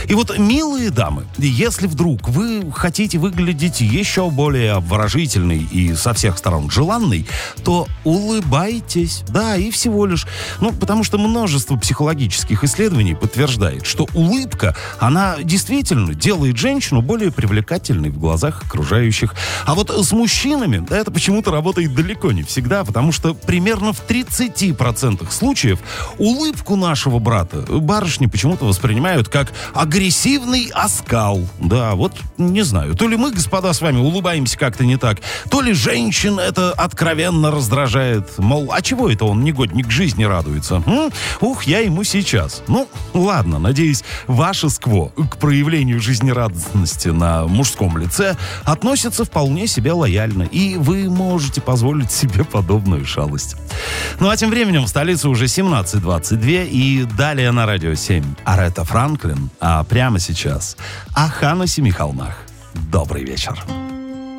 И вот, милые дамы, если вдруг вы хотите выглядеть еще более обворожительной и со всех сторон желанной, то улыбайтесь. Да, и всего лишь. Потому что множество психологических исследований подтверждает, что улыбка, она действительно делает женщину более привлекательной в глазах окружающих. А вот с мужчинами это почему-то работает далеко не всегда, потому что примерно в 30% случаев улыбку нашего брата барышни почему-то воспринимают как агрессивный оскал. Да, вот не знаю, то ли мы, господа, с вами улыбаемся как-то не так, то ли женщин это откровенно раздражает. Мол, а чего это он, негодник, жизни радуется? Ух, я ему сейчас. Ладно, надеюсь, ваше скво к проявлению жизнерадостности на мужском лице относится вполне себе лояльно, и вы можете позволить себе подобную шалость. А тем временем в столице уже 17:22, и далее на Радио 7 Арета Франклин, а прямо сейчас о Ханнесе Михалнах. Добрый вечер.